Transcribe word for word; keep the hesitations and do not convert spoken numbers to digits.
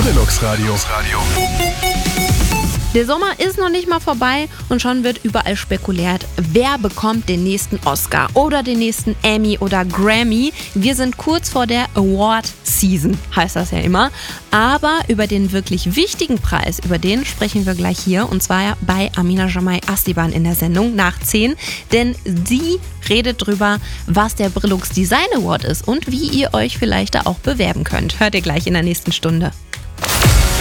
Brillux Radio. Der Sommer ist noch nicht mal vorbei und schon wird überall spekuliert, wer bekommt den nächsten Oscar oder den nächsten Emmy oder Grammy. Wir sind kurz vor der Award-Season, heißt das ja immer. Aber über den wirklich wichtigen Preis, über den sprechen wir gleich hier. Und zwar bei Amina Jamai Astiban in der Sendung nach zehn. Denn sie redet drüber, was der Brillux Design Award ist und wie ihr euch vielleicht da auch bewerben könnt. Hört ihr gleich in der nächsten Stunde.